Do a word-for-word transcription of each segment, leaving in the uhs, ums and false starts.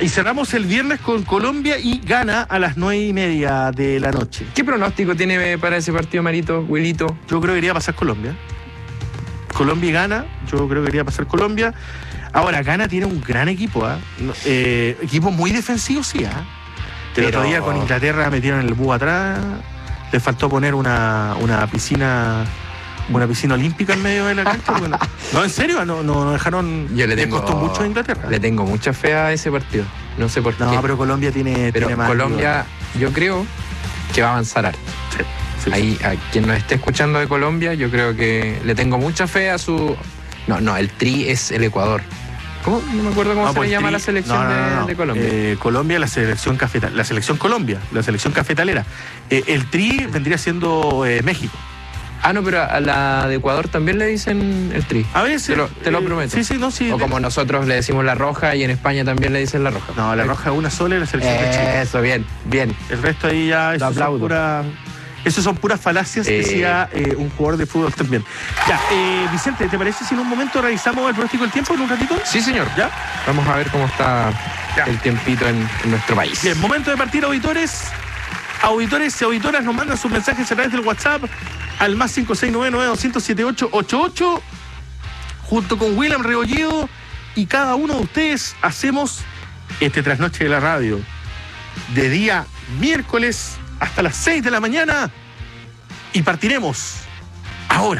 Y cerramos el viernes con Colombia y gana a las nueve y media de la noche. ¿Qué pronóstico tiene para ese partido, Marito, Wilito? Yo creo que iría a pasar Colombia. Colombia gana, yo creo que iría a pasar Colombia. Ahora, Ghana tiene un gran equipo, ¿eh? Eh, equipo muy defensivo, sí, ¿eh? El otro día con Inglaterra metieron el búho atrás. Les faltó poner una, una piscina una piscina olímpica en medio de la cancha. Bueno, no, en serio, no, no, no dejaron. Yo le tengo, les costó mucho a Inglaterra. Le tengo mucha fe a ese partido. No sé por qué. No, pero Colombia tiene, pero tiene más. Colombia, yo creo que va a avanzar harto. Sí, sí, Ahí, sí. A quien nos esté escuchando de Colombia, yo creo que le tengo mucha fe a su. No, no, el tri es el Ecuador. ¿Cómo? No me acuerdo cómo No, se pues le llama tri... la selección no, no, no, no. De, de Colombia. Eh, Colombia, la selección cafetalera. La selección Colombia, la selección cafetalera. Eh, el tri vendría siendo eh, México. Ah, no, pero a la de Ecuador también le dicen el tri. A veces. Te lo, te lo eh, prometo. Sí, sí, no, sí. O como nosotros le decimos la roja y en España también le dicen la roja. No, la roja es una sola y la selección de Chile. Eso, bien, bien. El resto ahí ya. Eso son puras. Eso son puras falacias, eh, decía eh, un jugador de fútbol también. Ya, eh, Vicente, ¿te parece si en un momento revisamos el pronóstico del tiempo en un ratito? Sí, señor. ¿Ya? Vamos a ver cómo está ya. el tiempito en, en nuestro país. Bien, momento de partir, auditores. Auditores y auditoras nos mandan sus mensajes a través del WhatsApp al más cinco seis nueve nueve dos cero siete ocho ocho ocho junto con William Rebolledo, y cada uno de ustedes hacemos este trasnoche de la radio de día miércoles hasta las seis de la mañana y partiremos ahora.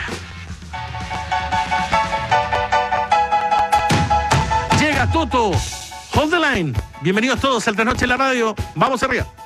Llega Toto, Hold the Line. Bienvenidos todos al trasnoche de la radio. Vamos arriba.